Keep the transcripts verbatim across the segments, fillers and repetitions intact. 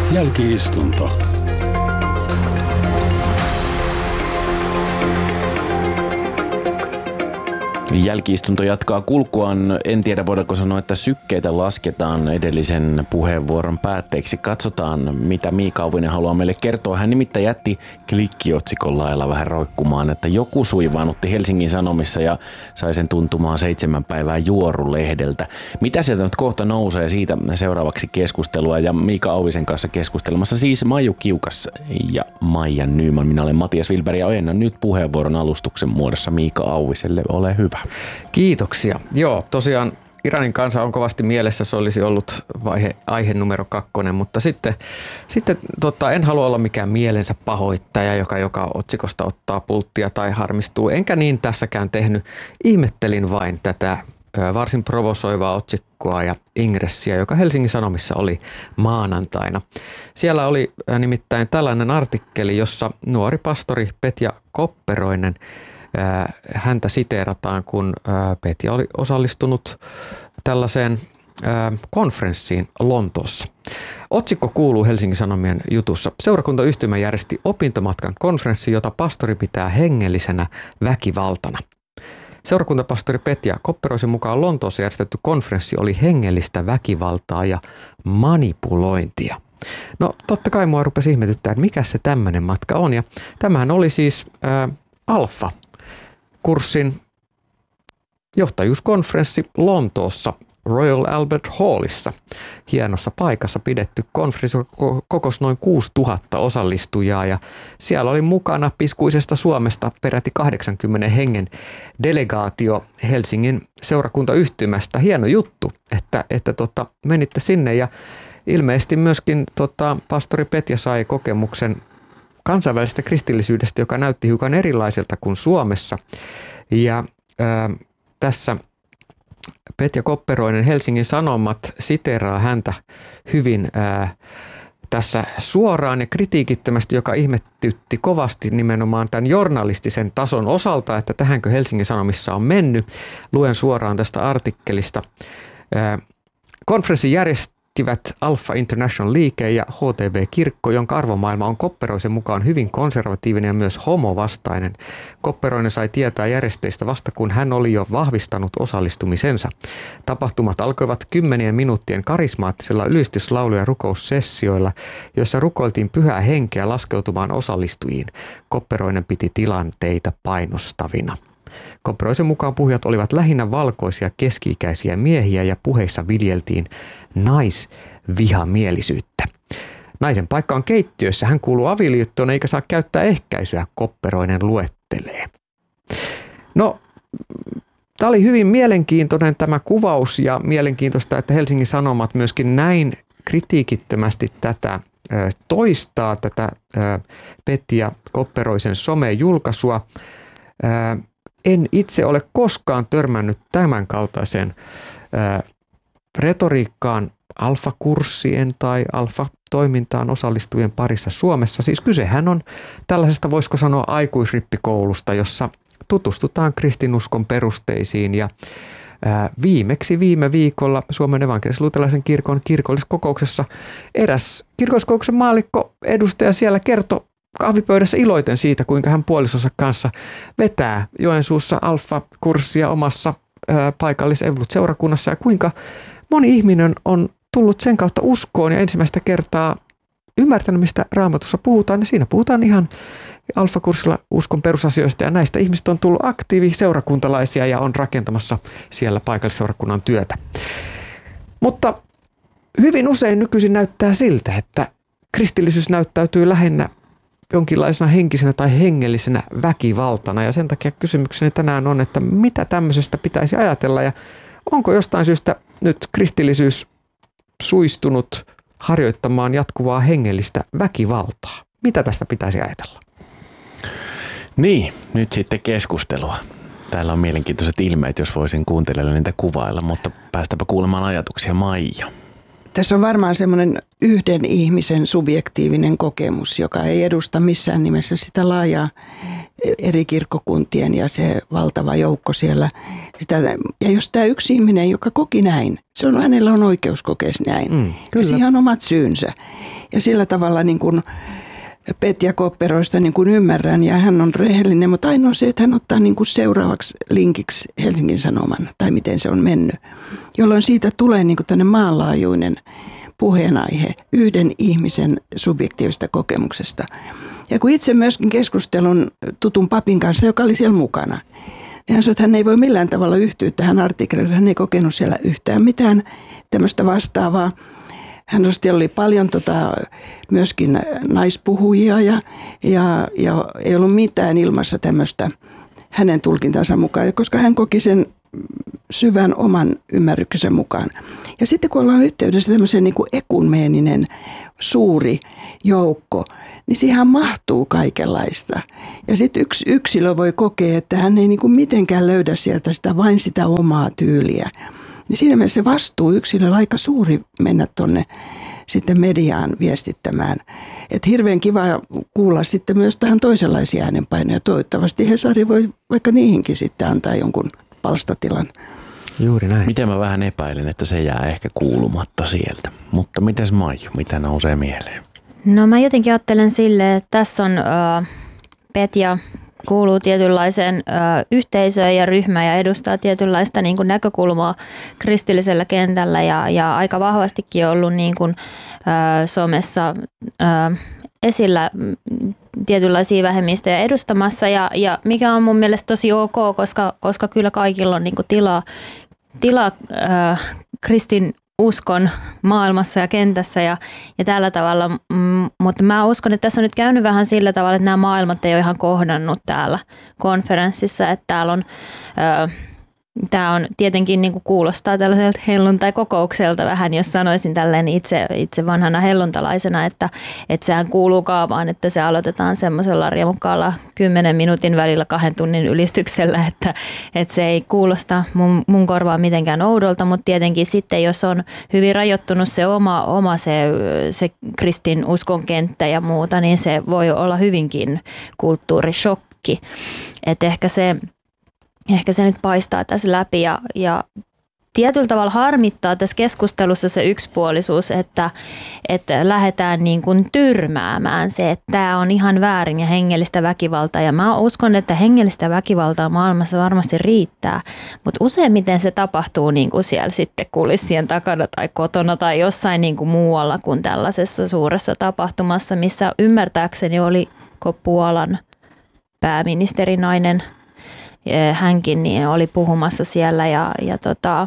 Jälki-istunto. Jälki-istunto jatkaa kulkuaan. En tiedä, voidaanko sanoa, että sykkeitä lasketaan edellisen puheenvuoron päätteeksi. Katsotaan, mitä Miika Auvinen haluaa meille kertoa. Hän nimittäin jätti klikkiotsikon lailla vähän roikkumaan, että joku suivaannutti Helsingin Sanomissa ja sai sen tuntumaan seitsemän päivää Juorulehdeltä. Mitä sieltä nyt kohta nousee, siitä seuraavaksi keskustelua. Ja Miika Auvisen kanssa keskustelemassa siis Maiju Kiukas ja Maija Nyman. Minä olen Matias Wilberg ja ojennan nyt puheenvuoron alustuksen muodossa Miika Auviselle. Ole hyvä. Kiitoksia. Joo, tosiaan Iranin kansa on kovasti mielessä, se olisi ollut vaihe, aihe numero kakkonen, mutta sitten, sitten tota, en halua olla mikään mielensä pahoittaja, joka joka otsikosta ottaa pulttia tai harmistuu. Enkä niin tässäkään tehnyt. Ihmettelin vain tätä varsin provosoivaa otsikkoa ja ingressiä, joka Helsingin Sanomissa oli maanantaina. Siellä oli nimittäin tällainen artikkeli, jossa nuori pastori Petja Kopperoinen, häntä siteerataan, kun Petja oli osallistunut tällaiseen konferenssiin Lontoossa. Otsikko kuuluu Helsingin Sanomien jutussa. Seurakuntayhtymä järjesti opintomatkan konferenssi, jota pastori pitää hengellisenä väkivaltana. Seurakuntapastori Petja Kopperoisen mukaan Lontoossa järjestetty konferenssi oli hengellistä väkivaltaa ja manipulointia. No totta kai mua rupesi ihmetyttää, että mikä se tämmöinen matka on. Ja tämähän oli siis ää, Alfa kurssin johtajuuskonferenssi Lontoossa Royal Albert Hallissa. Hienossa paikassa pidetty konferenssi, kokosi noin kuusituhatta osallistujaa ja siellä oli mukana piskuisesta Suomesta peräti kahdeksankymmenen hengen delegaatio Helsingin seurakuntayhtymästä. Hieno juttu, että, että tota, menitte sinne ja ilmeisesti myöskin tota, pastori Petja sai kokemuksen kansainvälisestä kristillisyydestä, joka näytti hiukan erilaiselta kuin Suomessa. Ja ää, tässä Petja Kopperoinen Helsingin Sanomat siteeraa häntä hyvin ää, tässä suoraan ja kritiikittömästi, joka ihmettytti kovasti nimenomaan tämän journalistisen tason osalta, että tähänkö Helsingin Sanomissa on mennyt. Luen suoraan tästä artikkelista. Ää, konferenssin järjestettiin Alpha International liike ja H T B-kirkko, jonka arvomaailma on Kopperoisen mukaan hyvin konservatiivinen ja myös homovastainen. Kopperoinen sai tietää järjesteistä vasta, kun hän oli jo vahvistanut osallistumisensa. Tapahtumat alkoivat kymmenien minuuttien karismaattisella ylistyslaulu- ja rukoussessioilla, joissa rukoiltiin pyhää henkeä laskeutumaan osallistujiin. Kopperoinen piti tilanteita painostavina. Kopperoisen mukaan puhujat olivat lähinnä valkoisia keski-ikäisiä miehiä ja puheissa viljeltiin naisvihamielisyyttä. Naisen paikka on keittiössä, hän kuuluu avioliittoon eikä saa käyttää ehkäisyä, Kopperoinen luettelee. No, tämä oli hyvin mielenkiintoinen tämä kuvaus ja mielenkiintoista, että Helsingin Sanomat myöskin näin kritiikittömästi tätä toistaa, tätä Petja Kopperoisen somejulkaisua. En itse ole koskaan törmännyt tämän kaltaiseen ää, retoriikkaan alfakurssien tai alfa-toimintaan osallistujien parissa Suomessa. Siis kysehän on tällaisesta, voisiko sanoa, aikuisrippikoulusta, jossa tutustutaan kristinuskon perusteisiin ja ää, viimeksi viime viikolla Suomen evankelis-luterilaisen kirkon kirkolliskokouksessa eräs kirkolliskokouksen maallikko edustaja siellä kertoi kahvipöydässä iloiten siitä, kuinka hän puolisonsa kanssa vetää Joensuussa alfa-kurssia omassa ää, paikallis-evankelis-seurakunnassa ja kuinka moni ihminen on tullut sen kautta uskoon ja ensimmäistä kertaa ymmärtänyt, mistä Raamatussa puhutaan. Ja siinä puhutaan ihan alfa-kurssilla uskon perusasioista ja näistä ihmistä on tullut aktiiviseurakuntalaisia ja on rakentamassa siellä paikallisseurakunnan työtä. Mutta hyvin usein nykyisin näyttää siltä, että kristillisyys näyttäytyy lähinnä jonkinlaisena henkisenä tai hengellisenä väkivaltana ja sen takia kysymykseni tänään on, että mitä tämmöisestä pitäisi ajatella ja onko jostain syystä nyt kristillisyys suistunut harjoittamaan jatkuvaa hengellistä väkivaltaa? Mitä tästä pitäisi ajatella? Niin, nyt sitten keskustelua. Täällä on mielenkiintoiset ilmeet, jos voisin kuuntelijalla niitä kuvailla, mutta päästäpä kuulemaan ajatuksia. Maija. Tässä on varmaan semmoinen yhden ihmisen subjektiivinen kokemus, joka ei edusta missään nimessä sitä laajaa eri kirkkokuntien ja se valtava joukko siellä. Sitä, ja jos tämä yksi ihminen, joka koki näin, se on, hänellä on oikeus kokea näin. Mm, kyllä. Ja siihen on omat syynsä. Ja sillä tavalla niin kuin Petja Kopperoista niin kuin ymmärrän ja hän on rehellinen, mutta ainoa se, että hän ottaa niin kuin seuraavaksi linkiksi Helsingin Sanoman tai miten se on mennyt, jolloin siitä tulee niin kuin tämmöinen maanlaajuinen puheenaihe yhden ihmisen subjektiivista kokemuksesta. Ja kun itse myöskin keskustelun tutun papin kanssa, joka oli siellä mukana, niin hän sanoi, että hän ei voi millään tavalla yhtyä tähän artikkeliin, hän ei kokenut siellä yhtään mitään tämmöistä vastaavaa. Hän oli paljon tota, myöskin naispuhujia ja, ja, ja ei ollut mitään ilmassa tämmöistä hänen tulkintansa mukaan, koska hän koki sen syvän oman ymmärryksensä mukaan. Ja sitten kun ollaan yhteydessä tämmöisen niin kuin ekumeeninen suuri joukko, niin siihen mahtuu kaikenlaista. Ja sitten yksi yksilö voi kokea, että hän ei niin kuin mitenkään löydä sieltä sitä vain sitä omaa tyyliä. Niin siinä mielessä se vastuu yksilöllä aika suuri mennä tuonne sitten mediaan viestittämään. Että hirveän kiva kuulla sitten myös tähän toisenlaisia äänenpainoja. Toivottavasti Hesari voi vaikka niihinkin sitten antaa jonkun palstatilan. Juuri näin. Miten mä vähän epäilen, että se jää ehkä kuulumatta sieltä. Mutta mites Maiju, mitä nousee mieleen? No mä jotenkin ajattelen silleen, että tässä on äh, Petja kuuluu tietynlaiseen ö, yhteisöön ja ryhmään ja edustaa tietynlaista niin kuin näkökulmaa kristillisellä kentällä ja, ja aika vahvastikin ollut niin kuin, ö, somessa ö, esillä tietynlaisia vähemmistöjä edustamassa ja, ja mikä on mun mielestä tosi ok, koska, koska kyllä kaikilla on niin kuin tilaa, tilaa ö, kristin uskon maailmassa ja kentässä ja, ja tällä tavalla, mm, mutta mä uskon, että tässä on nyt käynyt vähän sillä tavalla, että nämä maailmat ei ole ihan kohdannut täällä konferenssissa, että täällä on, ö, tämä on tietenkin niin kuin kuulostaa tällaiselta helluntai-kokoukselta vähän, jos sanoisin tälleen itse, itse vanhana helluntalaisena, että, että sehän kuuluu kaavaan, että se aloitetaan semmoisella riemukkaalla kymmenen minuutin välillä kahden tunnin ylistyksellä, että, että se ei kuulosta mun, mun korvaan mitenkään oudolta, mutta tietenkin sitten, jos on hyvin rajoittunut se oma, oma se, se kristin uskon kenttä ja muuta, niin se voi olla hyvinkin kulttuurishokki, että ehkä se Ehkä se nyt paistaa tässä läpi ja, ja tietyllä tavalla harmittaa tässä keskustelussa se yksipuolisuus, että, että lähdetään niin kuin tyrmäämään se, että tämä on ihan väärin ja hengellistä väkivaltaa. Ja mä uskon, että hengellistä väkivaltaa maailmassa varmasti riittää, mutta useimmiten se tapahtuu niin kuin siellä sitten kulissien takana tai kotona tai jossain niin kuin muualla kuin tällaisessa suuressa tapahtumassa, missä ymmärtääkseni oli Puolan pääministerinainen. Hänkin niin oli puhumassa siellä ja, ja, tota,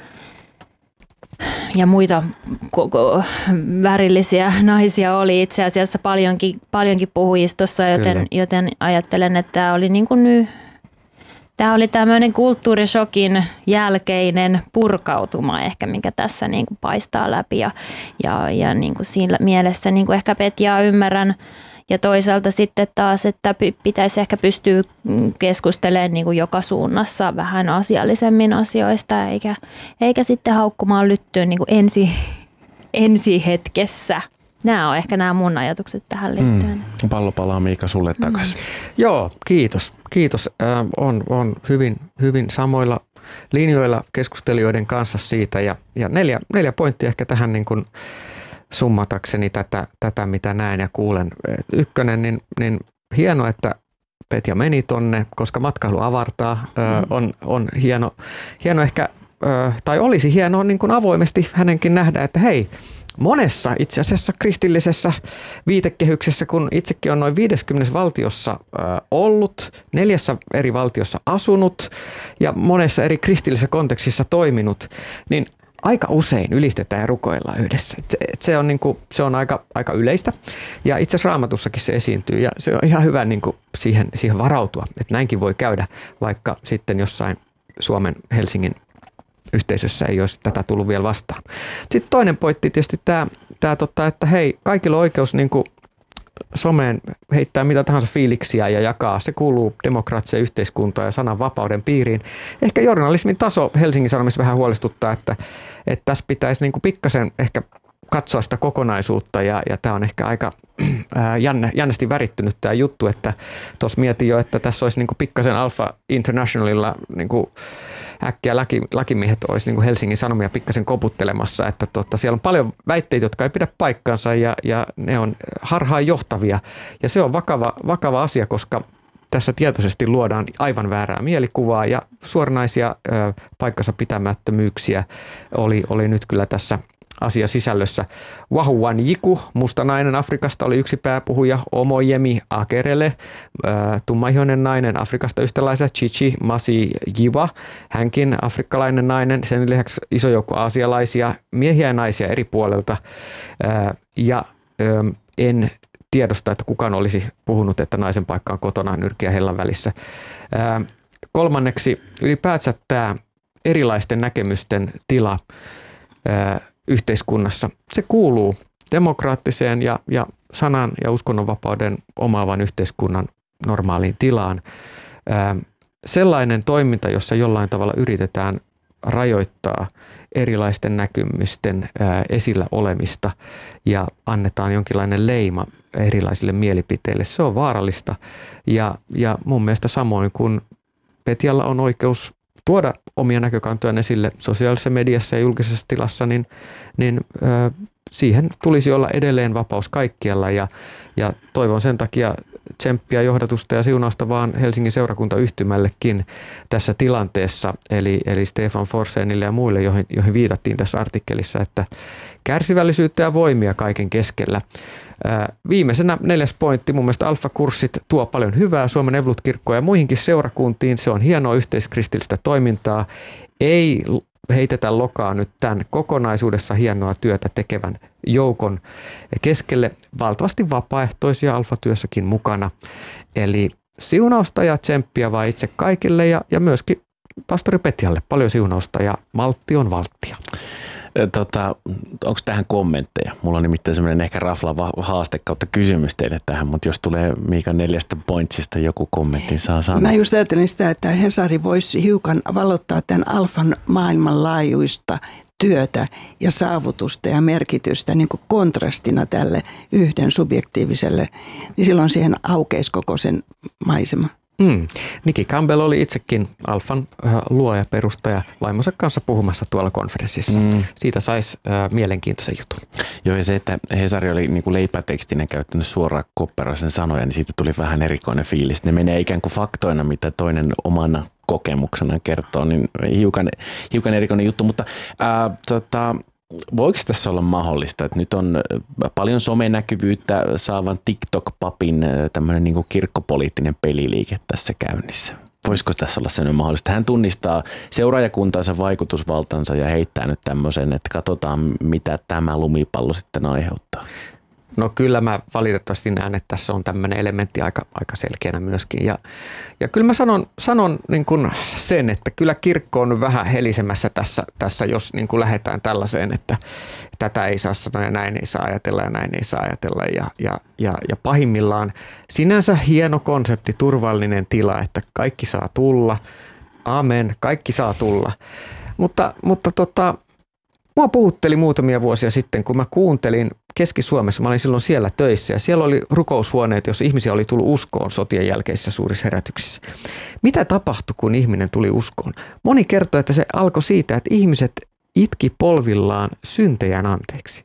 ja muita koko, värillisiä naisia oli itse asiassa paljonkin, paljonkin puhujistossa, joten, joten ajattelen, että tämä oli, niin kuin, tämä oli tämmöinen kulttuurishokin jälkeinen purkautuma ehkä, mikä tässä niin kuin paistaa läpi ja, ja, ja niin kuin siinä mielessä niin kuin ehkä Petjaa ymmärrän. Ja toisaalta sitten taas, että pitäisi ehkä pystyä keskustelemaan niin kuin joka suunnassa vähän asiallisemmin asioista, eikä, eikä sitten haukkumaan lyttyyn niin kuin ensi, ensi hetkessä. Nämä on ehkä nämä mun ajatukset tähän liittyen. Mm. Pallo palaa Miika sulle takaisin. Mm. Joo, kiitos. Kiitos. Äh, on on hyvin, hyvin samoilla linjoilla keskustelijoiden kanssa siitä. Ja, ja neljä, neljä pointtia ehkä tähän niin kuin summatakseni tätä, tätä, mitä näen ja kuulen. Ykkönen, niin, niin hienoa, että Petja meni tonne, koska matkailu avartaa. Ö, on on hieno, hieno ehkä, ö, tai olisi hienoa niin kuin avoimesti hänenkin nähdä, että hei, monessa itse asiassa kristillisessä viitekehyksessä, kun itsekin on noin viidessäkymmenessä valtiossa ö, ollut, neljässä eri valtiossa asunut ja monessa eri kristillisessä kontekstissa toiminut, niin aika usein ylistetään ja rukoillaan yhdessä. Se, se on, niin kuin, se on aika, aika yleistä ja itse asiassa Raamatussakin se esiintyy ja se on ihan hyvä niin kuin siihen, siihen varautua, että näinkin voi käydä, vaikka sitten jossain Suomen Helsingin yhteisössä ei olisi tätä tullut vielä vastaan. Sitten toinen pointti tietysti tämä, tämä totta, että hei, kaikilla on oikeus niin kuin someen heittää mitä tahansa fiiliksiä ja jakaa. Se kuuluu demokraattiseen yhteiskuntaan ja sananvapauden piiriin. Ehkä journalismin taso Helsingin Sanomissa vähän huolestuttaa, että, että tässä pitäisi niin kuin pikkasen ehkä katsoa sitä kokonaisuutta ja, ja tämä on ehkä aika ää, jänne, jännästi värittynyt tämä juttu, että tuossa mietin jo, että tässä olisi niin kuin pikkasen Alpha Internationalilla niin kuin äkkiä laki, lakimiehet olisi niin kuin Helsingin Sanomia pikkasen koputtelemassa, että totta, siellä on paljon väitteitä, jotka ei pidä paikkaansa ja, ja ne on harhaan johtavia. Ja se on vakava, vakava asia, koska tässä tietoisesti luodaan aivan väärää mielikuvaa ja suoranaisia ö, paikkansa pitämättömyyksiä oli, oli nyt kyllä tässä asiasisällössä. Wahuan Jiku, musta nainen Afrikasta, oli yksi pääpuhuja. Omojemi Akerele, tummaihoinen nainen Afrikasta yhtäläisä. Chichi Masi Jiva, hänkin afrikkalainen nainen. Sen lisäksi iso joukko aasialaisia miehiä ja naisia eri puolelta. Ja en tiedosta, että kukaan olisi puhunut, että naisen paikka on kotona nyrkkiä hellan välissä. Kolmanneksi ylipäänsä tämä erilaisten näkemysten tila yhteiskunnassa. Se kuuluu demokraattiseen ja, ja sanan- ja uskonnonvapauden omaavan yhteiskunnan normaaliin tilaan. Ää, sellainen toiminta, jossa jollain tavalla yritetään rajoittaa erilaisten näkymysten ää, esillä olemista ja annetaan jonkinlainen leima erilaisille mielipiteille, se on vaarallista. Ja, ja mun mielestä samoin kuin Petjalla on oikeus tuoda omia näkökantoja esille sosiaalisessa mediassa ja julkisessa tilassa, niin, niin ö, siihen tulisi olla edelleen vapaus kaikkialla ja, ja toivon sen takia tsemppiä, johdatusta ja siunausta vaan Helsingin seurakuntayhtymällekin tässä tilanteessa, eli, eli Stefan Forsenille ja muille, joihin, joihin viitattiin tässä artikkelissa, että kärsivällisyyttä ja voimia kaiken keskellä. Viimeisenä neljäs pointti, mun mielestä Alfa-kurssit tuo paljon hyvää Suomen Evankelisluterilainen ja muihinkin seurakuntiin. Se on hienoa yhteiskristillistä toimintaa. Ei heitetä lokaa nyt tämän kokonaisuudessa hienoa työtä tekevän joukon keskelle. Valtavasti vapaaehtoisia Alfa-työssäkin mukana. Eli siunausta ja tsemppiä vaan itse kaikille ja, ja myöskin pastori Petjalle paljon siunausta ja maltti on valttia. Tota, onko tähän kommentteja? Mulla on nimittäin semmoinen ehkä raflava haaste kautta kysymys teille tähän, mutta jos tulee Miikan neljästä pointsista joku kommentti, saa sanoa. Mä just ajattelin sitä, että Hesari voisi hiukan valottaa tämän Alfan maailmanlaajuista työtä ja saavutusta ja merkitystä niin kuin kontrastina tälle yhden subjektiiviselle, niin silloin siihen aukeisi koko sen maisema. Mm. Nikki Campbell oli itsekin Alfan äh, luoja, perustaja vaimonsa kanssa puhumassa tuolla konferenssissa. Mm. Siitä saisi äh, mielenkiintoisen jutun. Joo, ja se, että Hesari oli niin kuin leipätekstinä käyttänyt suoraan Kopperaisen sanoja, niin siitä tuli vähän erikoinen fiilis. Ne menee ikään kuin faktoina, mitä toinen omana kokemuksena kertoo, niin hiukan, hiukan erikoinen juttu. Mutta äh, tota, voiko tässä olla mahdollista, että nyt on paljon somenäkyvyyttä saavan TikTok-papin tämmöinen niin kuin kirkkopoliittinen peliliike tässä käynnissä? Voisiko tässä olla sellainen mahdollista? Hän tunnistaa seuraajakuntansa vaikutusvaltansa ja heittää nyt tämmöisen, että katsotaan mitä tämä lumipallo sitten aiheuttaa. No kyllä mä valitettavasti näen, että tässä on tämmöinen elementti aika, aika selkeänä myöskin. Ja, ja kyllä mä sanon, sanon niin kuin sen, että kyllä kirkko on vähän helisemässä tässä, tässä jos niin kuin lähdetään tällaiseen, että tätä ei saa sanoa ja näin ei saa ajatella ja näin ei saa ajatella. Ja, ja, ja, ja pahimmillaan sinänsä hieno konsepti, turvallinen tila, että kaikki saa tulla. Amen, kaikki saa tulla. Mutta, mutta tota... Mua puhutteli muutamia vuosia sitten, kun mä kuuntelin Keski-Suomessa, mä olin silloin siellä töissä ja siellä oli rukoushuoneet, jos ihmisiä oli tullut uskoon sotien jälkeisissä suurissa herätyksissä. Mitä tapahtui, kun ihminen tuli uskoon? Moni kertoi, että se alkoi siitä, että ihmiset itki polvillaan syntejään anteeksi.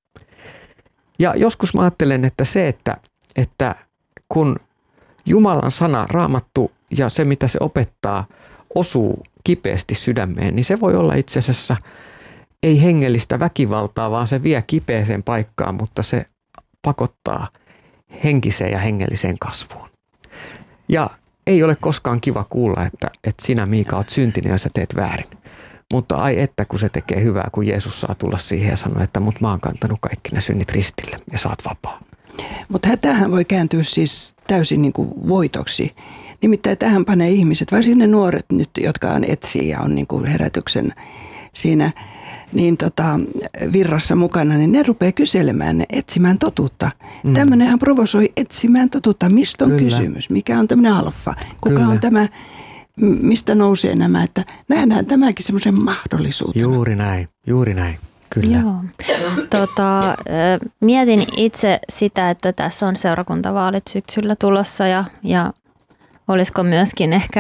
Ja joskus mä ajattelen, että se, että, että kun Jumalan sana, Raamattu ja se, mitä se opettaa, osuu kipeästi sydämeen, niin se voi olla itse asiassa ei hengellistä väkivaltaa, vaan se vie kipeäseen paikkaan, mutta se pakottaa henkiseen ja hengelliseen kasvuun. Ja ei ole koskaan kiva kuulla, että, että sinä Miika oot syntinen ja sä teet väärin. Mutta ai että kun se tekee hyvää, kun Jeesus saa tulla siihen ja sanoa, että mut mä oon kantanut kaikki ne synnit ristille ja sä oot vapaa. Mutta tämähän voi kääntyä siis täysin niin kuin voitoksi. Nimittäin tähän panee ihmiset, varsinkin ne nuoret nyt, jotka on etsiä ja on niin kuin herätyksen siinä niin tota, virrassa mukana, niin ne rupeaa kyselemään, etsimään totuutta. Mm. Tämmöinenhän provosoi etsimään totuutta. Mistä on Kyllä. kysymys? Mikä on tämmöinen alfa? Kuka Kyllä. on tämä, mistä nousee nämä? Että nähdään tämäkin semmoisen mahdollisuutena. Juuri näin, juuri näin. Kyllä. Joo. Tota, mietin itse sitä, että tässä on seurakuntavaalit syksyllä tulossa ja, ja olisiko myöskin ehkä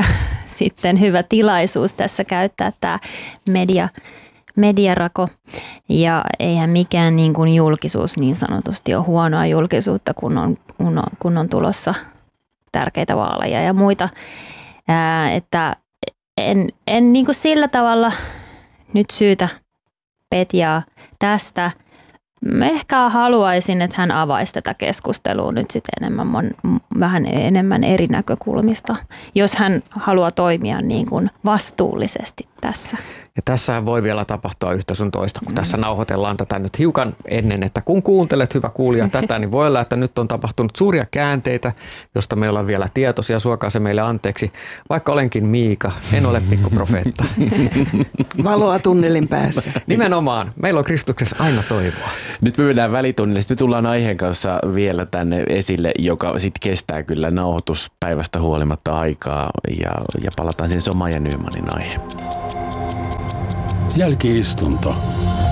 sitten hyvä tilaisuus tässä käyttää tämä media, mediarako. Ja eihän mikään niin kuin julkisuus niin sanotusti ole huonoa julkisuutta, kun on, kun on, kun on tulossa tärkeitä vaaleja ja muita. Ää, että en, en niin kuin sillä tavalla nyt syytä Petjaa tästä. Mä ehkä haluaisin, että hän avaisi tätä keskustelua nyt sitten enemmän, mon, vähän enemmän eri näkökulmista, jos hän haluaa toimia niin kuin vastuullisesti tässä. Ja tässä voi vielä tapahtua yhtä sun toista, kun mm. tässä nauhoitellaan tätä nyt hiukan ennen, että kun kuuntelet, hyvä kuulija, tätä, niin voi olla, että nyt on tapahtunut suuria käänteitä, josta me ollaan vielä tietoisia, suokaa se meille anteeksi. Vaikka olenkin Miika, en ole pikkuprofeetta. Valoa tunnelin päässä. Nimenomaan, meillä on Kristuksessa aina toivoa. Nyt me mennään välitunnille, sitten me tullaan aiheen kanssa vielä tänne esille, joka sitten kestää kyllä nauhoituspäivästä huolimatta aikaa ja, ja palataan sen Soma ja Nymanin aihe. Jälki-istunto.